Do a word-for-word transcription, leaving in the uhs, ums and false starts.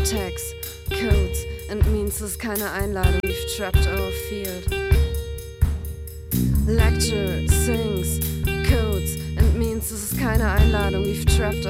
Tags, codes, and means es ist keine Einladung. We've trapped our field. Lecture, sings, codes, and means es ist keine Einladung. We've trapped